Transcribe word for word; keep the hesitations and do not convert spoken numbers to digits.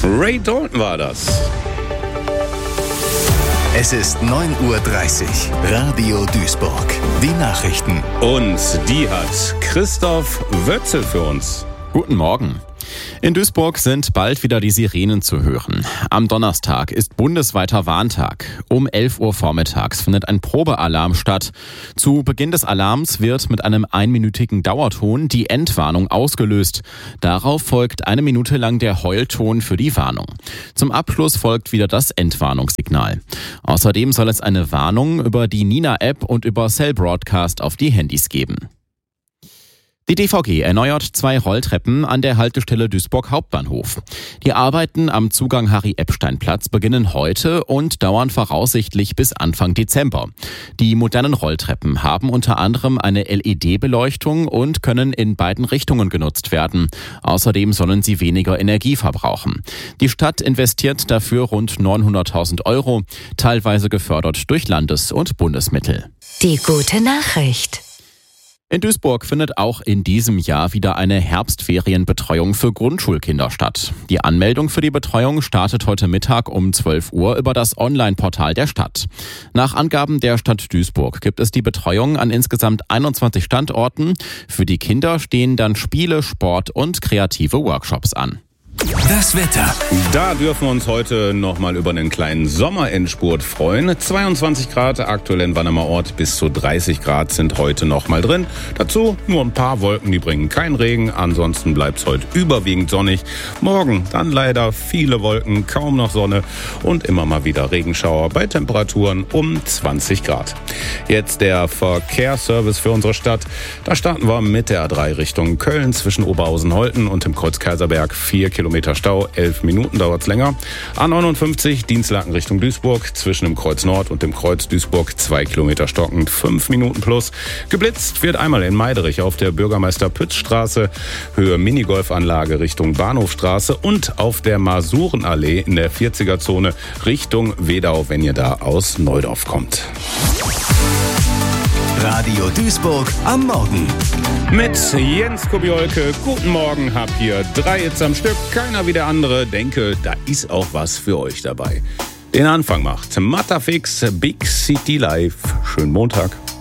Ray Dalton war das. Es ist neun Uhr dreißig. Radio Duisburg. Die Nachrichten. Und die hat Christoph Wötzel für uns. Guten Morgen. In Duisburg sind bald wieder die Sirenen zu hören. Am Donnerstag ist bundesweiter Warntag. Um elf Uhr vormittags findet ein Probealarm statt. Zu Beginn des Alarms wird mit einem einminütigen Dauerton die Endwarnung ausgelöst. Darauf folgt eine Minute lang der Heulton für die Warnung. Zum Abschluss folgt wieder das Endwarnungssignal. Außerdem soll es eine Warnung über die Nina-App und über Cell Broadcast auf die Handys geben. Die D V G erneuert zwei Rolltreppen an der Haltestelle Duisburg Hauptbahnhof. Die Arbeiten am Zugang Harry-Epstein-Platz beginnen heute und dauern voraussichtlich bis Anfang Dezember. Die modernen Rolltreppen haben unter anderem eine L E D-Beleuchtung und können in beiden Richtungen genutzt werden. Außerdem sollen sie weniger Energie verbrauchen. Die Stadt investiert dafür rund neunhunderttausend Euro, teilweise gefördert durch Landes- und Bundesmittel. Die gute Nachricht. In Duisburg findet auch in diesem Jahr wieder eine Herbstferienbetreuung für Grundschulkinder statt. Die Anmeldung für die Betreuung startet heute Mittag um zwölf Uhr über das Online-Portal der Stadt. Nach Angaben der Stadt Duisburg gibt es die Betreuung an insgesamt einundzwanzig Standorten. Für die Kinder stehen dann Spiele, Sport und kreative Workshops an. Das Wetter. Da dürfen wir uns heute nochmal über einen kleinen Sommerendspurt freuen. zweiundzwanzig Grad aktuell in Wannermerort, bis zu dreißig Grad sind heute nochmal drin. Dazu nur ein paar Wolken, die bringen keinen Regen. Ansonsten bleibt es heute überwiegend sonnig. Morgen dann leider viele Wolken, kaum noch Sonne und immer mal wieder Regenschauer bei Temperaturen um zwanzig Grad. Jetzt der Verkehrsservice für unsere Stadt. Da starten wir mit der A drei Richtung Köln zwischen Oberhausen-Holten und dem Kreuz Kaiserberg. Vier Kilometer Stau, elf Minuten dauert's länger. A neunundfünfzig Dienstlaken Richtung Duisburg zwischen dem Kreuz Nord und dem Kreuz Duisburg zwei Kilometer stockend, fünf Minuten plus. Geblitzt wird einmal in Meiderich auf der Bürgermeister-Pütz-Straße, Höhe Minigolfanlage Richtung Bahnhofstraße und auf der Masurenallee in der vierziger-Zone Richtung Wedau, wenn ihr da aus Neudorf kommt. Radio Duisburg am Morgen. Mit Jens Kobiolke, guten Morgen, habt ihr drei Hits am Stück, keiner wie der andere. Denke, da ist auch was für euch dabei. Den Anfang macht Matterfix, Big City Live. Schönen Montag.